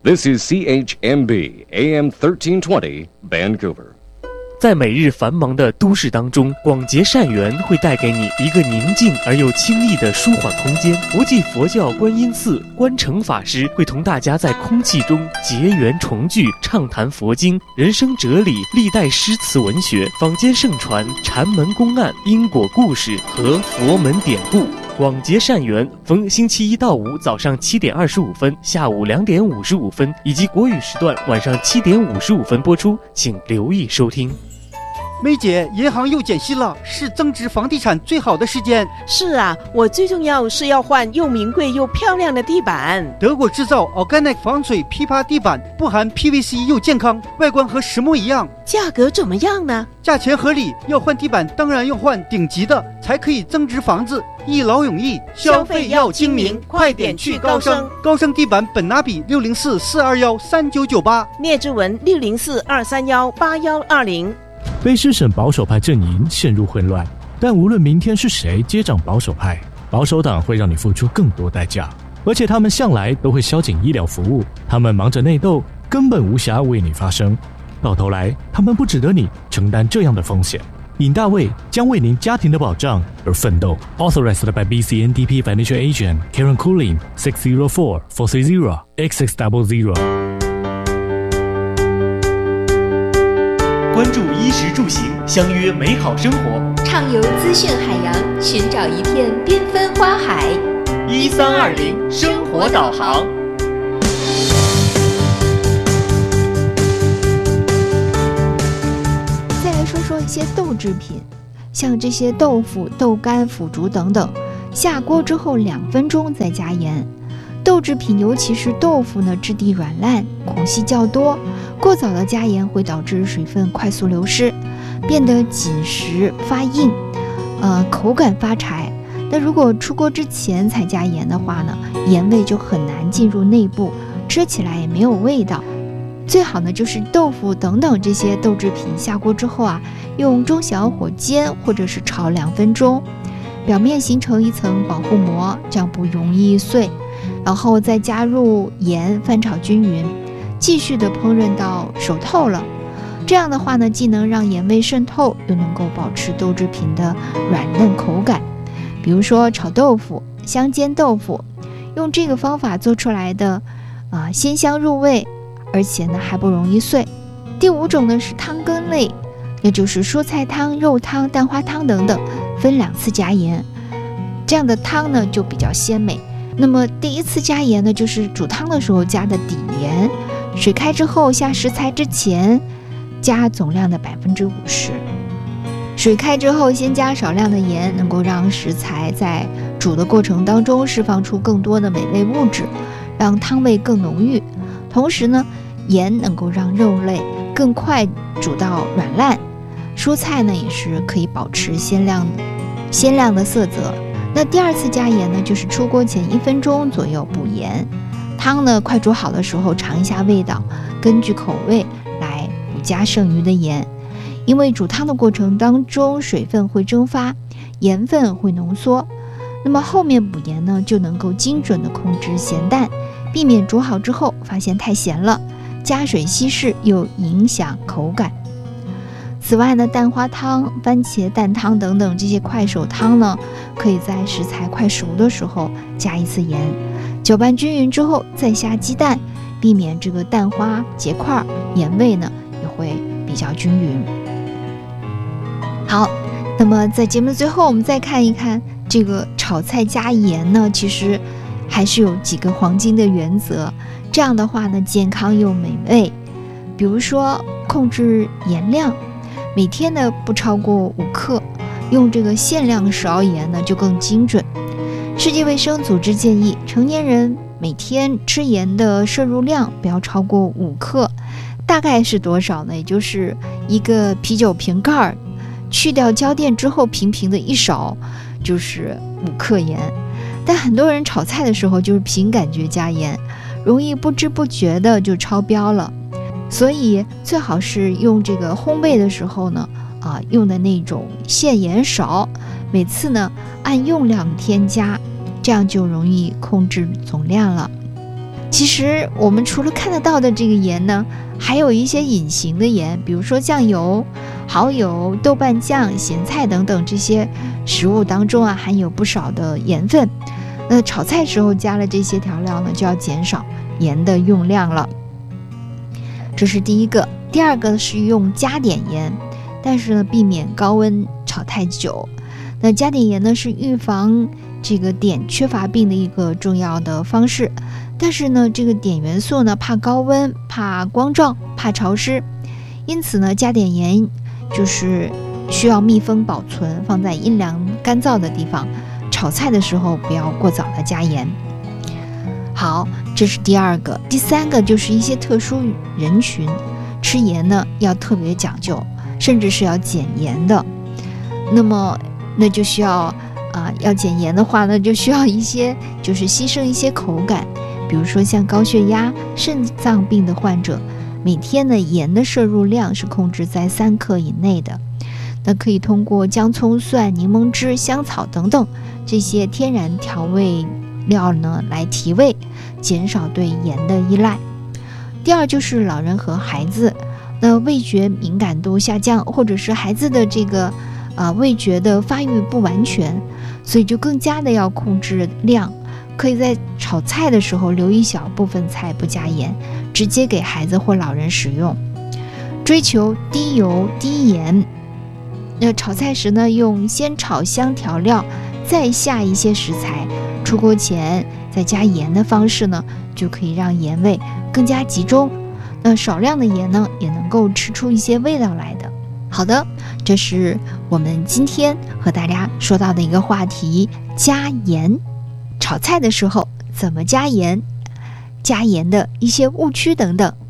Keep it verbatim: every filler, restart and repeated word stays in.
This is C H M B A M thirteen twenty Vancouver。 在每日繁忙的都市当中，广结善缘会带给你一个宁静而又清丽的舒缓空间。国际佛教观音寺观诚法师会同大家在空气中结缘重聚，畅谈佛经、人生哲理、历代诗词文学、坊间盛传禅门公案、因果故事和佛门典故。广结善缘，逢星期一到五早上七点二十五分、下午两点五十五分以及国语时段晚上七点五十五分播出，请留意收听。 梅姐，银行又减息了，是增值房地产最好的时间。 是啊，我最重要是要换又名贵又漂亮的地板。 德国制造 Organic 防水批发地板，不含 P V C 又健康，外观和实木一样。 价格怎么样呢？ 价钱合理，要换地板当然要换顶级的，才可以增值房子，一劳永逸。 消费要精明，快点去高升。 高升地板本拿比六零四四二幺三九九八， 聂志文六零四二三幺八幺二零。 卑诗省保守派阵营陷入混乱，但无论明天是谁接掌保守派，保守党会让你付出更多代价，而且他们向来都会削减医疗服务，他们忙着内斗，根本无暇为你发声，到头来他们不值得你承担这样的风险。尹大卫将为您家庭的保障而奋斗。 Authorized by B C N D P Financial Agent Karen Cooling six zero four four three zero X six zero zero。 关注衣食住行，相约美好生活， 畅游资讯海洋，寻找一片缤纷花海。 一三二零生活导航。 再来说说一些豆制品，像这些豆腐、豆干、腐竹等等，下锅之后两分钟再加盐。豆制品尤其是豆腐呢，质地软烂，孔隙较多，过早的加盐会导致水分快速流失，变得紧实发硬，呃，口感发柴。那如果出锅之前才加盐的话呢，盐味就很难进入内部，吃起来也没有味道。最好呢就是豆腐等等这些豆制品下锅之后啊，用中小火煎或者是炒两分钟，表面形成一层保护膜，这样不容易碎。然后再加入盐，翻炒均匀，继续的烹饪到熟透了。这样的话呢，既能让盐味渗透，又能够保持豆制品的软嫩口感。比如说炒豆腐、香煎豆腐，用这个方法做出来的啊、呃，鲜香入味，而且呢还不容易碎。第五种呢是汤羹类，也就是蔬菜汤、肉汤、蛋花汤等等，分两次加盐，这样的汤呢就比较鲜美。那么第一次加盐呢，就是煮汤的时候加的底盐，水开之后下食材之前加总量的百分之五十。水开之后先加少量的盐，能够让食材在煮的过程当中释放出更多的美味物质，让汤味更浓郁。同时呢，盐能够让肉类更快煮到软烂，蔬菜呢也是可以保持鲜亮鲜亮的色泽。那第二次加盐呢，就是出锅前一分钟左右补盐。汤呢快煮好的时候尝一下味道，根据口味来补加剩余的盐。因为煮汤的过程当中水分会蒸发，盐分会浓缩，那么后面补盐呢就能够精准的控制咸淡，避免煮好之后发现太咸了，加水稀释又影响口感。此外呢，蛋花汤、番茄蛋汤等等这些快手汤呢，可以在食材快熟的时候加一次盐，搅拌均匀之后再下鸡蛋，避免这个蛋花结块，盐味呢也会比较均匀。好，那么在节目的最后，我们再看一看这个炒菜加盐呢，其实还是有几个黄金的原则，这样的话呢，健康又美味。比如说控制盐量，每天呢不超过五克，用这个限量食盐呢就更精准。世界卫生组织建议成年人每天吃盐的摄入量不要超过五克，大概是多少呢？也就是一个啤酒瓶盖去掉胶垫之后平平的一勺就是五克盐。但很多人炒菜的时候就是凭感觉加盐，容易不知不觉的就超标了。所以最好是用这个烘焙的时候呢，啊，用的那种限盐勺，每次呢按用量添加，这样就容易控制总量了。 其实我们除了看得到的这个盐呢，还有一些隐形的盐，比如说酱油、蚝油、豆瓣酱、咸菜等等，这些食物当中啊含有不少的盐分。那炒菜时候加了这些调料呢，就要减少盐的用量了。这是第一个。第二个是用加碘盐，但是呢避免高温炒太久。那加碘盐呢是预防这个碘缺乏病的一个重要的方式，但是呢这个碘元素呢怕高温、怕光照、怕潮湿，因此呢加碘盐就是需要密封保存，放在阴凉干燥的地方。炒菜的时候不要过早的加盐。好，这是第二个。第三个就是一些特殊人群吃盐呢要特别讲究，甚至是要减盐的。那么那就需要啊、呃，要减盐的话呢，就需要一些就是牺牲一些口感，比如说像高血压、肾脏病的患者，每天的盐的摄入量是控制在三克以内的。那可以通过姜、葱、蒜、柠檬汁、香草等等这些天然调味料呢来提味，减少对盐的依赖。第二就是老人和孩子，那味觉敏感度下降，或者是孩子的这个啊、呃、味觉的发育不完全，所以就更加的要控制量。可以在炒菜的时候留一小部分菜不加盐，直接给孩子或老人使用。追求低油低盐。那炒菜时呢，用先炒香调料，再下一些食材，出锅前再加盐的方式呢，就可以让盐味更加集中。那少量的盐呢，也能够吃出一些味道来的。好的，这是我们今天和大家说到的一个话题：加盐。炒菜的时候怎么加盐？加盐的一些误区等等。